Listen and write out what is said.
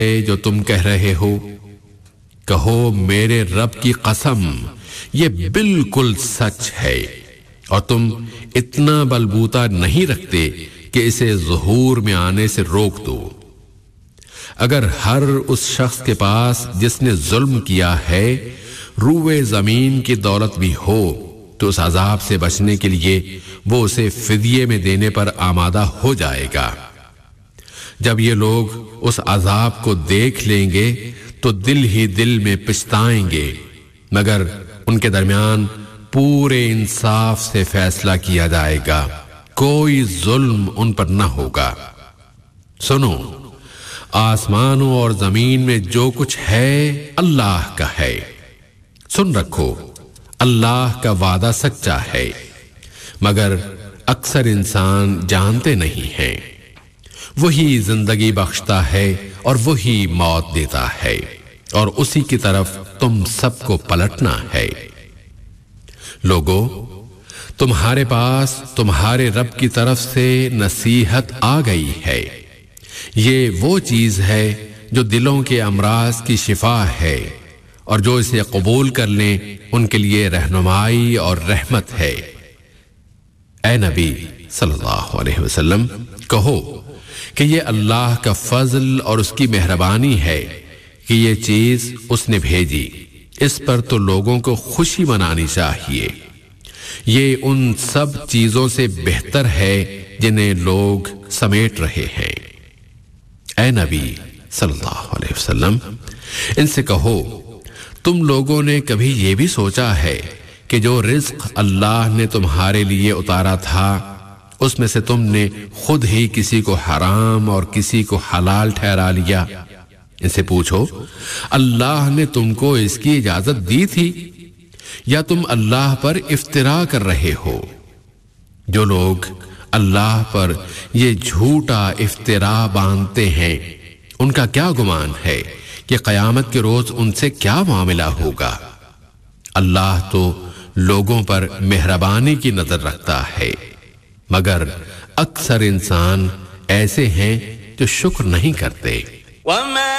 جو تم کہہ رہے ہو، کہو میرے رب کی قسم یہ بالکل سچ ہے، اور تم اتنا بلبوتا نہیں رکھتے کہ اسے ظہور میں آنے سے روک دو۔ اگر ہر اس شخص کے پاس جس نے ظلم کیا ہے روئے زمین کی دولت بھی ہو تو اس عذاب سے بچنے کے لیے وہ اسے فدیے میں دینے پر آمادہ ہو جائے گا۔ جب یہ لوگ اس عذاب کو دیکھ لیں گے تو دل ہی دل میں پچھتائیں گے، مگر ان کے درمیان پورے انصاف سے فیصلہ کیا جائے گا، کوئی ظلم ان پر نہ ہوگا۔ سنو، آسمانوں اور زمین میں جو کچھ ہے اللہ کا ہے۔ سن رکھو، اللہ کا وعدہ سچا ہے، مگر اکثر انسان جانتے نہیں ہیں۔ وہی زندگی بخشتا ہے اور وہی موت دیتا ہے، اور اسی کی طرف تم سب کو پلٹنا ہے۔ لوگو، تمہارے پاس تمہارے رب کی طرف سے نصیحت آ گئی ہے۔ یہ وہ چیز ہے جو دلوں کے امراض کی شفا ہے، اور جو اسے قبول کر لیں ان کے لیے رہنمائی اور رحمت ہے۔ اے نبی صلی اللہ علیہ وسلم، کہو کہ یہ اللہ کا فضل اور اس کی مہربانی ہے کہ یہ چیز اس نے بھیجی، اس پر تو لوگوں کو خوشی منانی چاہیے۔ یہ ان سب چیزوں سے بہتر ہے جنہیں لوگ سمیٹ رہے ہیں۔ اے نبی صلی اللہ علیہ وسلم، ان سے کہو، تم لوگوں نے کبھی یہ بھی سوچا ہے کہ جو رزق اللہ نے تمہارے لیے اتارا تھا اس میں سے تم نے خود ہی کسی کو حرام اور کسی کو حلال ٹھہرا لیا؟ ان سے پوچھو، اللہ نے تم کو اس کی اجازت دی تھی یا تم اللہ پر افترا کر رہے ہو؟ جو لوگ اللہ پر یہ جھوٹا افترا باندھتے ہیں ان کا کیا گمان ہے کہ قیامت کے روز ان سے کیا معاملہ ہوگا؟ اللہ تو لوگوں پر مہربانی کی نظر رکھتا ہے، مگر اکثر انسان ایسے ہیں جو شکر نہیں کرتے۔